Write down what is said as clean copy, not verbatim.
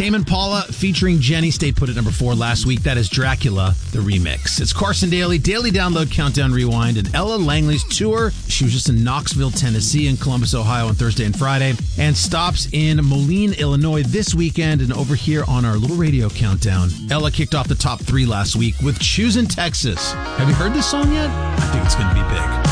Tame Impala featuring Jenny stayed put at number 4 last week. That is Dracula, the remix. It's Carson Daly, Daily Download, Countdown Rewind, and Ella Langley's tour. She was just in Knoxville, Tennessee, and Columbus, Ohio on Thursday and Friday, and stops in Moline, Illinois this weekend, and over here on our little radio countdown. Ella kicked off the top 3 last week with Choosing Texas. Have you heard this song yet? I think it's going to be big.